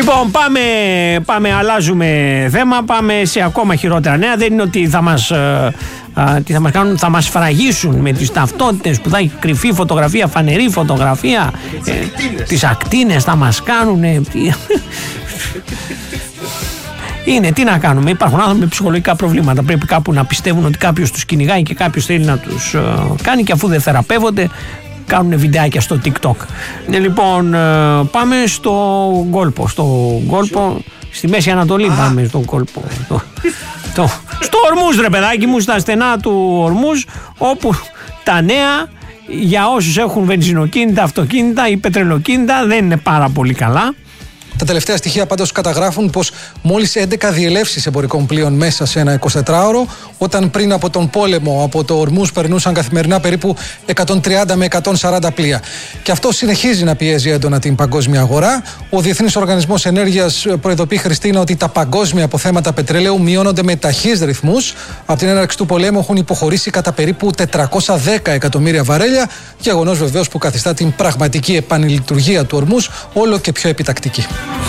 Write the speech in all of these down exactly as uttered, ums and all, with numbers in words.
Λοιπόν, πάμε, πάμε, αλλάζουμε θέμα, πάμε σε ακόμα χειρότερα νέα. Δεν είναι ότι θα μας, ε, ε, τι θα μας κάνουν, θα μας φραγίσουν με τις ταυτότητες που θα έχει κρυφή φωτογραφία, φανερή φωτογραφία, ε, τις ακτίνες θα μας κάνουν. Ε, είναι, τι να κάνουμε, υπάρχουν άνθρωποι με ψυχολογικά προβλήματα. Πρέπει κάπου να πιστεύουν ότι κάποιος τους κυνηγάει και κάποιος θέλει να τους ε, κάνει, και αφού δεν θεραπεύονται, κάνουν βιντεάκια στο TikTok. Ε, λοιπόν, ε, πάμε στο κόλπο. Στο κόλπο, στη Μέση Ανατολή ah. πάμε στον κόλπο. το, το, στο Ορμούζ, ρε παιδάκι μου, στα στενά του Ορμούζ, όπου τα νέα για όσους έχουν βενζινοκίνητα, αυτοκίνητα ή πετρελοκίνητα δεν είναι πάρα πολύ καλά. Τα τελευταία στοιχεία πάντως καταγράφουν πως μόλις έντεκα διελεύσεις εμπορικών πλοίων μέσα σε ένα εικοσιτετράωρο, όταν πριν από τον πόλεμο από το Ορμούζ περνούσαν καθημερινά περίπου εκατόν τριάντα με εκατόν σαράντα πλοία. Και αυτό συνεχίζει να πιέζει έντονα την παγκόσμια αγορά. Ο Διεθνής Οργανισμός Ενέργειας προειδοποιεί, Χριστίνα, ότι τα παγκόσμια αποθέματα πετρελαίου μειώνονται με ταχύς ρυθμούς. Από την έναρξη του πολέμου έχουν υποχωρήσει κατά περίπου τετρακόσια δέκα εκατομμύρια βαρέλια. Γεγονός βεβαίως που καθιστά την πραγματική επανλειτουργία του Ορμούζ όλο και πιο επιτακτική.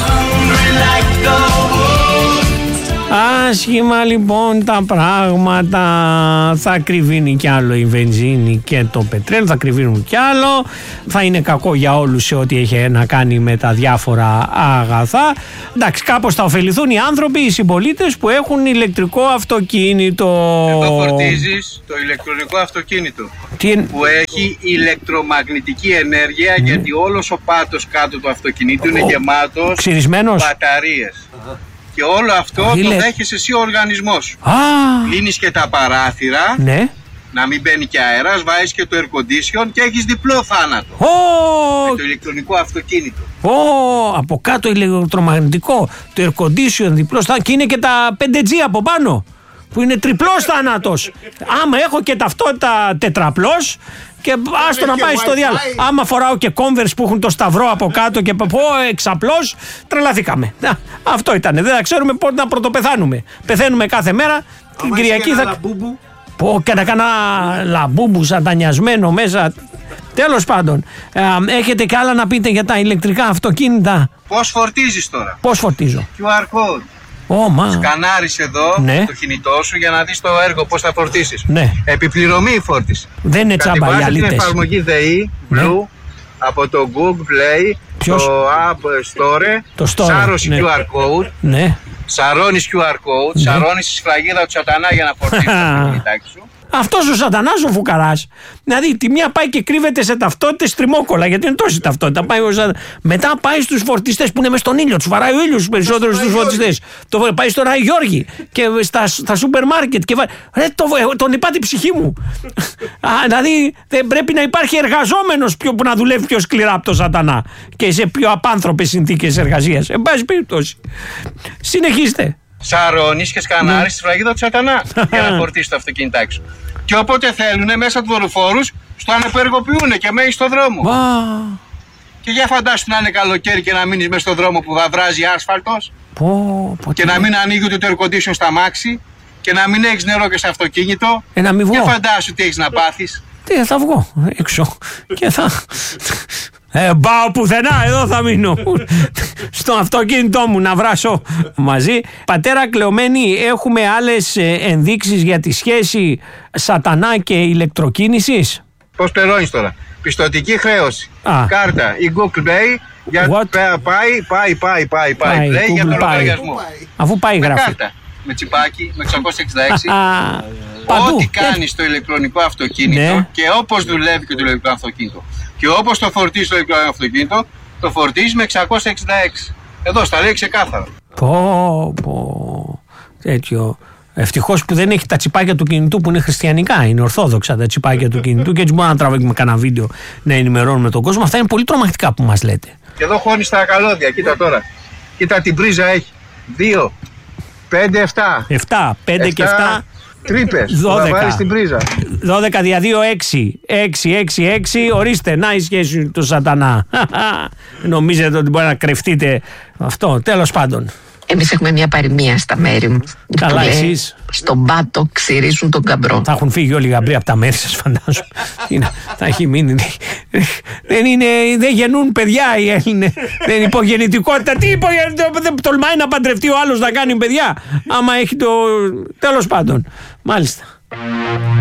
Άσχημα λοιπόν τα πράγματα. Θα ακριβίνει κι άλλο η βενζίνη και το πετρέλαιο, θα ακριβίνουν κι άλλο. Θα είναι κακό για όλους σε ό,τι έχει να κάνει με τα διάφορα αγαθά. Εντάξει, κάπως θα ωφεληθούν οι άνθρωποι, οι συμπολίτες που έχουν ηλεκτρικό αυτοκίνητο. Εδώ φορτίζεις το ηλεκτρονικό αυτοκίνητο Τι... που έχει ηλεκτρομαγνητική ενέργεια, mm. γιατί όλος ο πάτος κάτω του αυτοκινήτου oh. είναι γεμάτος ξυρισμένος μπαταρίες. Uh-huh. Και όλο αυτό Φίλε. το δέχεσαι εσύ ο οργανισμός σου. Ah. Κλείνεις και τα παράθυρα, ναι. να μην μπαίνει και αέρας, βάζεις και το air condition και έχεις διπλό θάνατο. Oh. Με το ηλεκτρονικό αυτοκίνητο. Oh. Από κάτω ηλεκτρομαγνητικό, το air condition διπλό θάνατο, και είναι και τα πέντε τζι από πάνω, που είναι τριπλός θάνατος. Άμα έχω και ταυτότητα τετραπλός, και άστο να πάει στο διάλογο. Άμα φοράω και Converse που έχουν το σταυρό από κάτω και πω εξαπλώς, τρελαθήκαμε. Αυτό ήτανε. Δεν θα ξέρουμε πότε να πρωτοπεθάνουμε. Πεθαίνουμε κάθε μέρα. Την Κυριακή θα. Πω και να κάνα λαμπούμπου σατανιασμένο μέσα. Τέλος πάντων, έχετε και άλλα να πείτε για τα ηλεκτρικά αυτοκίνητα? Πώς φορτίζεις τώρα? Πώς φορτίζω? κιου αρ code. Oh, σκανάρεις εδώ, ναι, το κινητό σου για να δεις το έργο πώς θα φορτίσεις. Ναι. Επιπληρωμή η φόρτιση. Δεν είναι τσάμπα οι αλήτες. Την εφαρμογή ΔΕΗ, ναι, Blue, από το Google Play, Ποιος? το App Store, το Store, σάρωση ναι, κιου αρ Code, ναι, σαρώνεις κιου αρ Code, ναι, σαρώνεις τη σφραγίδα του σατανά για να φορτίσεις το κινητάκι σου. Αυτός ο σατανάς ο φουκαράς, δηλαδή τη μία πάει και κρύβεται σε ταυτότητες τριμόκολα, γιατί είναι τόση ταυτότητα. Πάει ο σατα... Μετά πάει στους φορτιστές που είναι μες στον ήλιο, τους βαράει ο ήλιος τους περισσότερους στους φορτιστές. Το πάει στον Άι Γιώργη και στα, στα σούπερ μάρκετ και βα... Ρε, το, τον είπα την ψυχή μου. Α, δηλαδή δεν πρέπει να υπάρχει εργαζόμενος πιο, που να δουλεύει πιο σκληρά από τον σατανά και σε πιο απάνθρωπες συνθήκες εργασίας. Εν πάση περιπτώσει. Συνεχίστε. Σαρώνεις και σκανάρεις, ναι, τη σφραγίδα του σατανά για να φορτίσεις το αυτοκίνητάκι σου. Και όποτε θέλουν μέσα του δορυφόρους, στο ανεπεργοποιούν και μένει στο δρόμο. Wow. Και για φαντάσου να είναι καλοκαίρι και να μείνεις μέσα στο δρόμο που θα βράζει άσφαλτος. Πω, πω, και να μην ανοίγει ούτε το air condition στα μάξι και να μην έχεις νερό και στο αυτοκίνητο. Ε, να μην βγω. Και φαντάσου τι έχεις να πάθεις. Τι, θα βγω έξω και θα... Ε, πάω πουθενά, εδώ θα μείνω. Στο αυτοκίνητό μου να βράσω μαζί. Πατέρα Κλεωμένη, έχουμε άλλες ενδείξεις για τη σχέση σατανά και ηλεκτροκίνησης? Πώς πληρώνεις τώρα? Πιστωτική χρέωση, Α. κάρτα ή Google Pay για What? πάει, πάει, πάει, πάει, πάει, Play για τον λογαριασμό. Αφού πάει με γράφει. Κάρτα, με τσιπάκι, με εξακόσια εξήντα έξι. Παντού. Ό,τι κάνει στο ηλεκτρονικό αυτοκίνητο, ναι, και όπως δουλεύει και το ηλεκτρονικό αυτοκίνητο και όπως το φορτίζει το ηλεκτρονικό αυτοκίνητο, το φορτίζει με εξακόσια εξήντα έξι. Εδώ στα λέει ξεκάθαρα. Πω, πω. Τέτοιο. Ευτυχώς που δεν έχει τα τσιπάκια του κινητού που είναι χριστιανικά, είναι ορθόδοξα τα τσιπάκια του κινητού και έτσι μπορούμε να τραβάμε κανένα βίντεο να ενημερώνουμε τον κόσμο. Αυτά είναι πολύ τρομακτικά που μας λέτε. Και εδώ χώνει τα καλώδια, κοίτα τώρα. Κοίτα την πρίζα έχει. δύο, πέντε, επτά. επτά, πέντε και επτά. Τρύπες, θα βάλεις την πρίζα. δώδεκα δια δύο, έξι. έξι, έξι, έξι, ορίστε, να η σχέση του σατανά. Νομίζετε ότι μπορεί να κρυφτείτε αυτό, τέλος πάντων. Εμείς έχουμε μια παροιμία στα μέρη μου. Καλά, εσείς. Στον πάτο ξυρίζουν τον καμπρό. Θα έχουν φύγει όλοι οι γαμπροί από τα μέρη σας, φαντάζομαι. Είναι, θα έχει μείνει. Δεν, είναι, δεν γεννούν παιδιά οι Έλληνες. Δεν είναι υπογεννητικότητα. Τι υπογεννητικότητα, δεν τολμάει να παντρευτεί ο άλλος να κάνει παιδιά. Άμα έχει το. Τέλος πάντων. Μάλιστα.